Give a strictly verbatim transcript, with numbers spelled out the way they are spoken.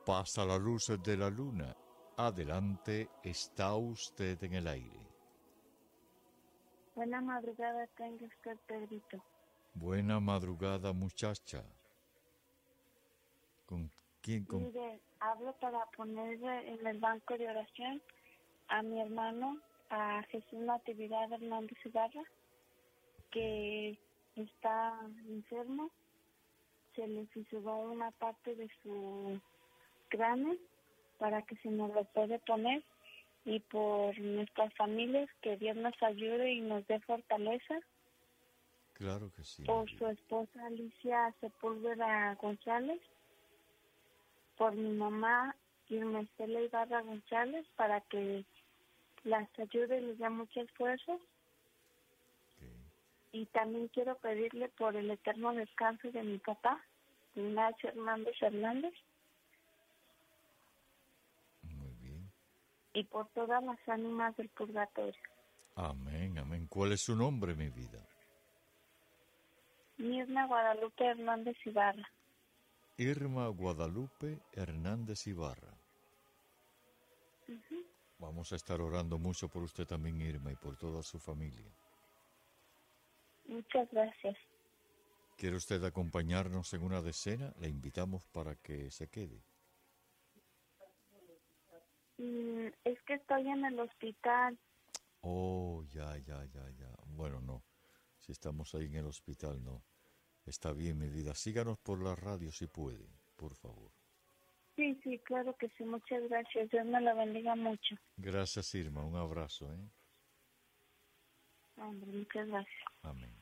pasa la luz de la luna. Adelante, está usted en el aire. Buena madrugada tenga usted, Pedrito. Buena madrugada, muchacha. ¿Con quién? Con... Mire, hablo para poner en el banco de oración a mi hermano, a Jesús Natividad Hernández Ibarra, que está enfermo. Se le fisuró una parte de su cráneo para que se nos lo puede poner, y por nuestras familias, que Dios nos ayude y nos dé fortaleza. Claro que sí. Por su esposa Alicia Sepúlveda González, por mi mamá Irma Estela Ibarra González, para que las ayude y les dé mucho esfuerzo. Okay. Y también quiero pedirle por el eterno descanso de mi papá, Ignacio Hernández Hernández. Muy bien. Y por todas las ánimas del purgatorio. Amén, amén. ¿Cuál es su nombre, mi vida? Mirna Guadalupe Hernández Ibarra. Irma Guadalupe Hernández Ibarra. Uh-huh. Vamos a estar orando mucho por usted también, Irma, y por toda su familia. Muchas gracias. ¿Quiere usted acompañarnos en una decena? Le invitamos para que se quede. Mm, es que estoy en el hospital. Oh, ya, ya, ya, ya. Bueno, no. Si estamos ahí en el hospital, no. Está bien, mi vida. Síganos por la radio si puede, por favor. Sí, sí, claro que sí. Muchas gracias. Dios me la bendiga mucho. Gracias, Irma. Un abrazo, ¿eh? Hombre, muchas gracias. Amén.